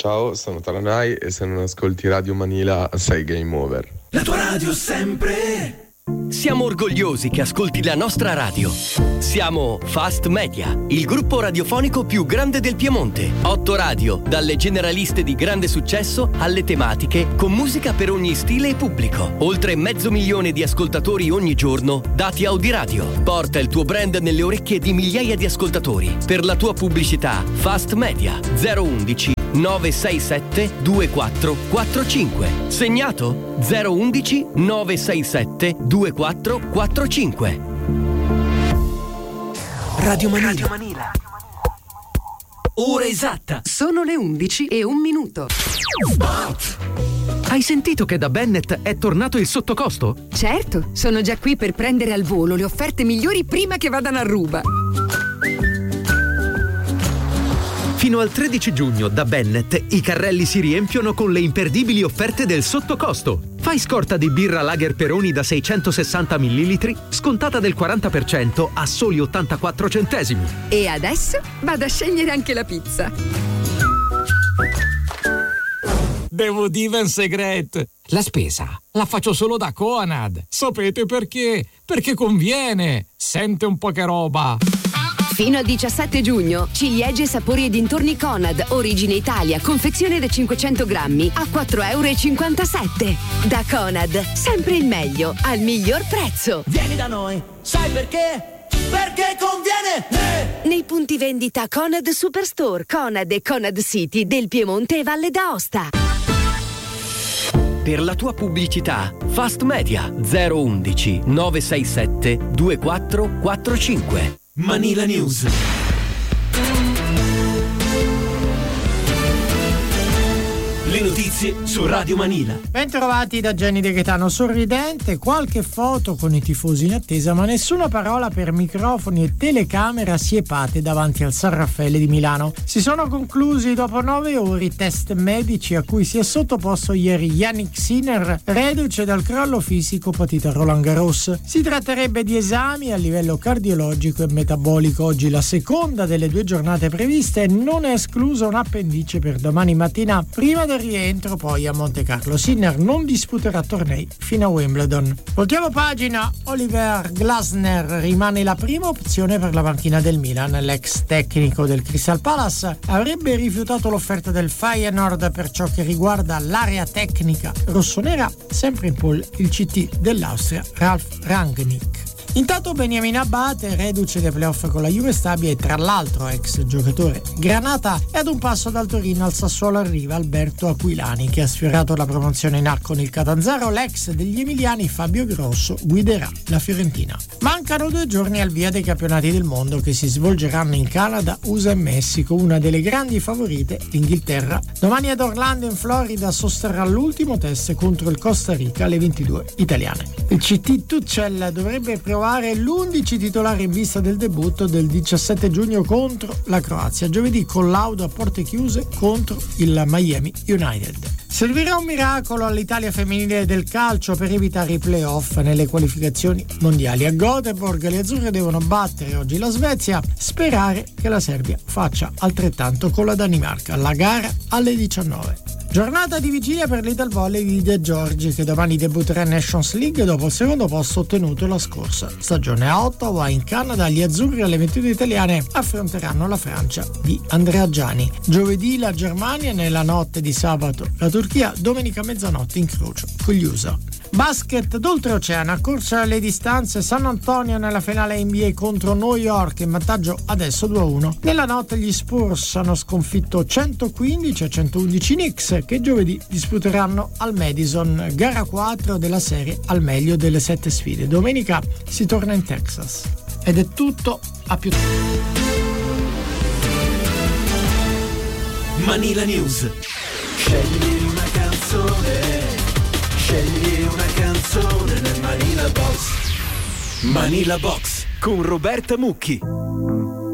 Ciao, sono Taranai e se non ascolti Radio Manila sei game over. La tua radio sempre. Siamo orgogliosi che ascolti la nostra radio. Siamo Fast Media, il gruppo radiofonico più grande del Piemonte. 8 radio, dalle generaliste di grande successo alle tematiche, con musica per ogni stile e pubblico. Oltre 500.000 di ascoltatori ogni giorno, dati Audiradio. Porta il tuo brand nelle orecchie di migliaia di ascoltatori. Per la tua pubblicità, Fast Media 011 967 2445. Segnato? 011 967 2445. Radio Manila. Ora esatta. Sono le 11:01. Spot. Hai sentito che da Bennett è tornato il sottocosto? Certo, sono già qui per prendere al volo le offerte migliori prima che vadano a ruba. Fino al 13 giugno da Bennett i carrelli si riempiono con le imperdibili offerte del sottocosto. Fai scorta di birra Lager Peroni da 660 ml, scontata del 40% a soli 84 centesimi. E adesso vado a scegliere anche la pizza. Devo dire un segreto. La spesa la faccio solo da Conad. Sapete perché? Perché conviene. Sente un po' che roba. Fino al 17 giugno, ciliegie, sapori e dintorni Conad, origine Italia, confezione da 500 grammi a €4,57. Da Conad, sempre il meglio, al miglior prezzo. Vieni da noi, sai perché? Perché conviene! Nei punti vendita Conad Superstore, Conad e Conad City del Piemonte e Valle d'Aosta. Per la tua pubblicità, Fast Media 011 967 2445. Manila News. Le notizie su Radio Manila. Bentrovati da Jenny De Gaetano, sorridente, qualche foto con i tifosi in attesa, ma nessuna parola per microfoni e telecamera siepate davanti al San Raffaele di Milano. Si sono conclusi dopo 9 ore i test medici a cui si è sottoposto ieri Yannick Sinner, reduce dal crollo fisico patito a Roland Garros. Si tratterebbe di esami a livello cardiologico e metabolico. Oggi la seconda delle 2 giornate previste e non è escluso un appendice per domani mattina, prima del rientro poi a Monte Carlo. Sinner non disputerà tornei fino a Wimbledon. Voltiamo pagina. Oliver Glasner rimane la prima opzione per la panchina del Milan. L'ex tecnico del Crystal Palace avrebbe rifiutato l'offerta del Feyenoord per ciò che riguarda l'area tecnica rossonera. Sempre in pole il CT dell'Austria Ralf Rangnick. Intanto Beniamino Abate, reduce dei playoff con la Juve Stabia e tra l'altro ex giocatore granata, è ad un passo dal Torino. Al Sassuolo arriva Alberto Aquilani, che ha sfiorato la promozione in A con il Catanzaro. L'ex degli emiliani Fabio Grosso guiderà la Fiorentina. Mancano 2 giorni al via dei campionati del mondo che si svolgeranno in Canada, USA e Messico. Una delle grandi favorite, l'Inghilterra, domani ad Orlando in Florida sosterrà l'ultimo test contro il Costa Rica alle 22 italiane. Il CT Tuchel dovrebbe provare l'11 titolare in vista del debutto del 17 giugno contro la Croazia, giovedì con laudo a porte chiuse contro il Miami United. Servirà un miracolo all'Italia femminile del calcio per evitare i playoff nelle qualificazioni mondiali. A Göteborg le azzurre devono battere oggi la Svezia, sperare che la Serbia faccia altrettanto con la Danimarca. La gara alle 19. Giornata di vigilia per l'Ital Volley di De Giorgi, che domani debutterà in Nations League dopo il secondo posto ottenuto la scorsa stagione. A Ottawa, in Canada, gli azzurri alle 22 italiane affronteranno la Francia di Andrea Giani. Giovedì la Germania, nella notte di sabato la Turchia, domenica mezzanotte incrocio con gli USA. Basket d'oltreoceano, a corsa alle distanze, San Antonio nella finale NBA contro New York, in vantaggio adesso 2-1. Nella notte gli Spurs hanno sconfitto 115-111 Knicks, che giovedì disputeranno al Madison, gara 4 della serie al meglio delle 7 sfide. Domenica si torna in Texas. Ed è tutto, a più. Manila News. Scegli una canzone. Scegli una canzone nel Manila Box. Manila Box con Roberta Mucchi.